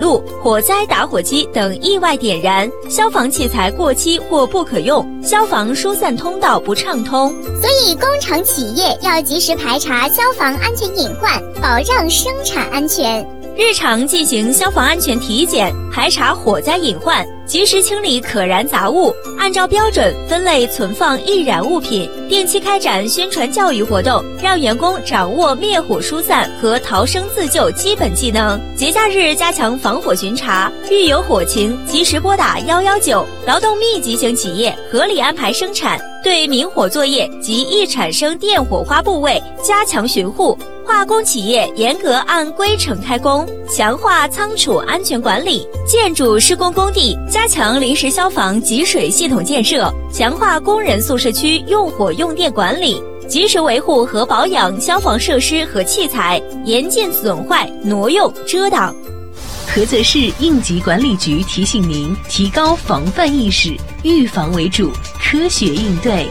路、火灾打火机等意外点燃、消防器材过期或不可用、消防疏散通道不畅通。 所以工厂企业要及时排查消防安全隐患，保障生产安全。 日常进行消防安全体检，排查火灾隐患，及时清理可燃杂物，按照标准分类存放易燃物品，定期开展宣传教育活动，让员工掌握灭火疏散和逃生自救基本技能。节假日加强防火巡查，遇有火情及时拨打119。劳动密集型企业合理安排生产，对明火作业及易产生电火花部位加强巡护。化工企业严格按规程开工，强化仓储安全管理；建筑施工工地加强临时消防集水系统建设，强化工人宿舍区用火用电管理，及时维护和保养消防设施和器材，严禁损坏、挪用、遮挡。 菏泽市应急管理局提醒您：提高防范意识，预防为主，科学应对。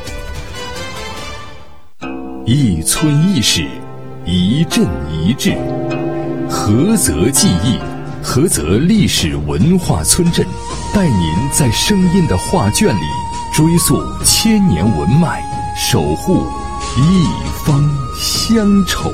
一村一市，一镇一志，菏泽记忆，菏泽历史文化村镇，带您在声音的画卷里追溯千年文脉，守护一方乡愁。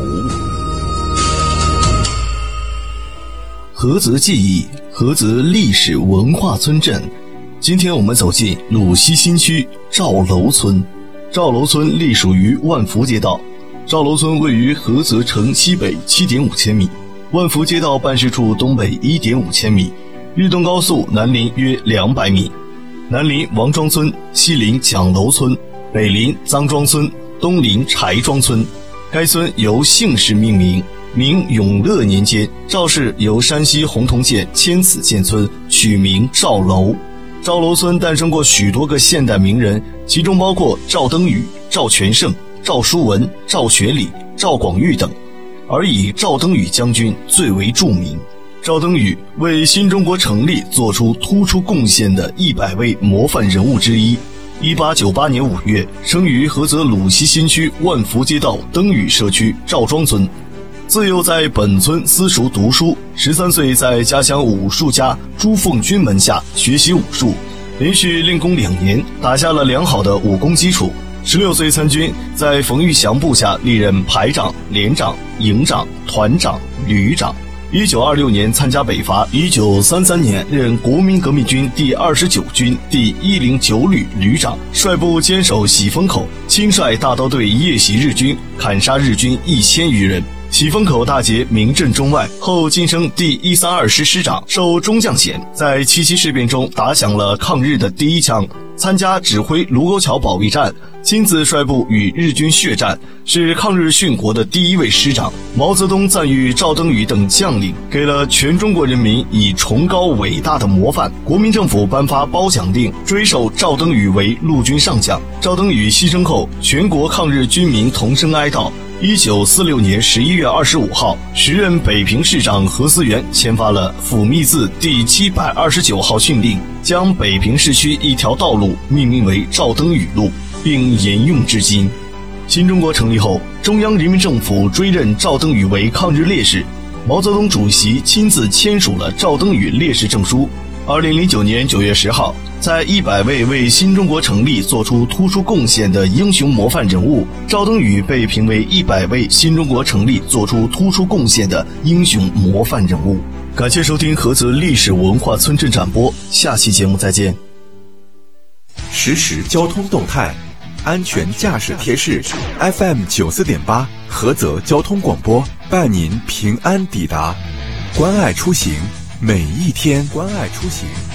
菏泽记忆，菏泽历史文化村镇。今天我们走进鲁西新区赵楼村。赵楼村隶属于万福街道。赵楼村位于菏泽城西北 7.5 千米，万福街道办事处东北 1.5 千米，豫东高速南临约200米。南临王庄村，西临蒋楼村，北临臧庄村，东临柴庄村。该村由姓氏命名，明永乐年间，赵氏由山西洪洞县迁此建村，取名赵楼。赵楼村诞生过许多个现代名人，其中包括赵登禹、赵全胜、赵书文、赵学礼、赵广玉等，而以赵登禹将军最为著名。赵登禹为新中国成立做出突出贡献的100位模范人物之一。1898年5月，生于菏泽鲁西新区万福街道登禹社区赵庄村。自幼在本村私塾读书，13岁在家乡武术家朱凤军门下学习武术，连续练功2年，打下了良好的武功基础。16岁参军，在冯玉祥部下历任排长、连长、营长、团长、旅长。1926年参加北伐，1933年任国民革命军第29军第109旅旅长，率部坚守喜峰口，亲率大刀队夜袭日军，砍杀日军1000余人。喜峰口大捷名震中外，后晋升第132师师长，授中将衔。在77事变中打响了抗日的第一枪，参加指挥卢沟桥保卫战，亲自率部与日军血战，是抗日殉国的第一位师长。毛泽东赞誉赵登禹等将领，给了全中国人民以崇高伟大的模范。国民政府颁发褒奖令，追授赵登禹为陆军上将。赵登禹牺牲后，全国抗日军民同声哀悼。1946年11月25号，时任北平市长何思源签发了抚密字第729号训令，将北平市区一条道路命名为赵登禹路，并沿用至今。新中国成立后，中央人民政府追认赵登禹为抗日烈士，毛泽东主席亲自签署了赵登禹烈士证书。2009年9月10号，在100位为新中国成立做出突出贡献的英雄模范人物，赵登禹被评为100位新中国成立做出突出贡献的英雄模范人物。感谢收听菏泽历史文化村镇展播，下期节目再见。 实时交通动态，安全驾驶贴士 FM 94.8菏泽交通广播，伴您平安抵达。关爱出行，每一天关爱出行。